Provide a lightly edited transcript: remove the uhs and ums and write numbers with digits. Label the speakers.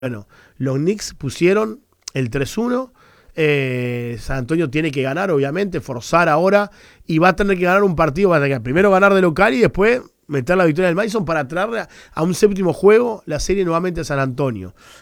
Speaker 1: Bueno, los Knicks pusieron el 3-1. San Antonio tiene que ganar, obviamente, forzar ahora. Y va a tener que ganar un partido. Va a tener que primero ganar de local y después meter la victoria del Madison para traerle a un séptimo juego la serie nuevamente a San Antonio.